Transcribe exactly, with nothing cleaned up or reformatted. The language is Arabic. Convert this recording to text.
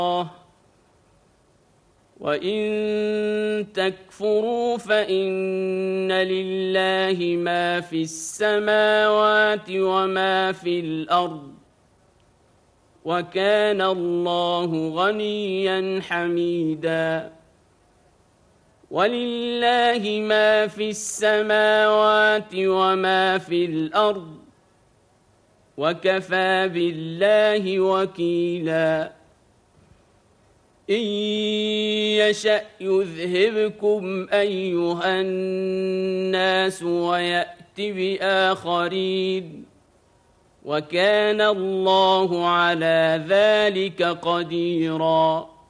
وَإِن تَكْفُرُوا فَإِنَّ لِلَّهِ مَا فِي السَّمَاوَاتِ وَمَا فِي الْأَرْضِ وَكَانَ اللَّهُ غَنِيًّا حَمِيدًا وَلِلَّهِ مَا فِي السَّمَاوَاتِ وَمَا فِي الْأَرْضِ وَكَفَى بِاللَّهِ وَكِيلًا إِن يَشَأْ يُذْهِبْكُمْ أَيُّهَا النَّاسُ وَيَأْتِ بِآخَرِينَ وَكَانَ اللَّهُ عَلَى ذَلِكَ قَدِيرًا